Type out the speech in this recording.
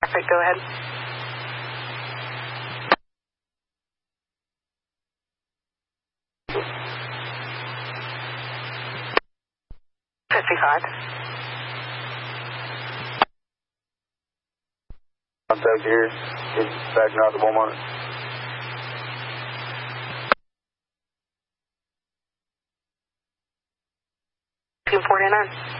Right, go ahead. Contact here. He's backing out to Walmart. 249.